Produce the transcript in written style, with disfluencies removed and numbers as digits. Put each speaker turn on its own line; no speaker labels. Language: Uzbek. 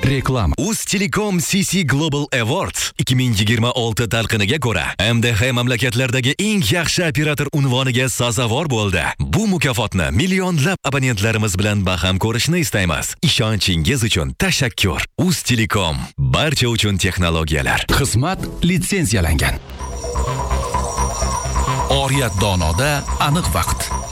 Reklama.
Uztelecom CC Global Awards 2026 talqiniga ko'ra MDH mamlakatlardagi eng yaxshi operator unvoniga sazovor bo'ldi. Bu mukofotni millionlab abonentlarimiz bilan baham ko'rishni istaymiz. Ishonchingiz uchun tashakkur. Uztelecom, barcha uchun texnologiyalar.
Xizmat litsenziyalangan. Oriyat donoda aniq vaqt.